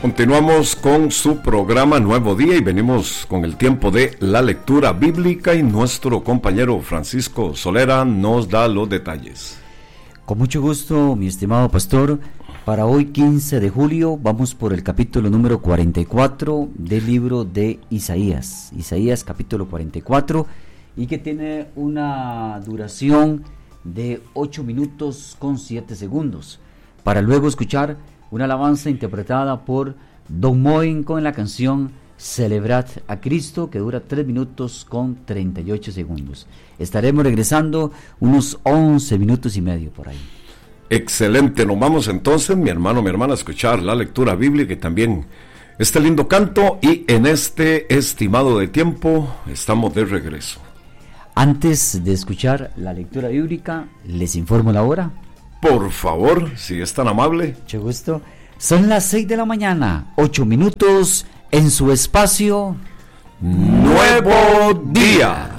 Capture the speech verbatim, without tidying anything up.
Continuamos con su programa Nuevo Día y venimos con el tiempo de la lectura bíblica y nuestro compañero Francisco Solera nos da los detalles. Con mucho gusto, mi estimado pastor. Para hoy quince de julio vamos por el capítulo número cuarenta y cuatro del libro de Isaías. Isaías capítulo cuarenta y cuatro, y que tiene una duración de ocho minutos con siete segundos. Para luego escuchar una alabanza interpretada por Don Moen con la canción Celebrad a Cristo, que dura tres minutos con treinta y ocho segundos. Estaremos regresando unos once minutos y medio por ahí. Excelente, nos vamos entonces, mi hermano, mi hermana, a escuchar la lectura bíblica y también este lindo canto, y en este estimado de tiempo estamos de regreso. Antes de escuchar la lectura bíblica, les informo la hora. Por favor, si es tan amable. Mucho gusto. Son las seis de la mañana, ocho minutos en su espacio Nuevo Día.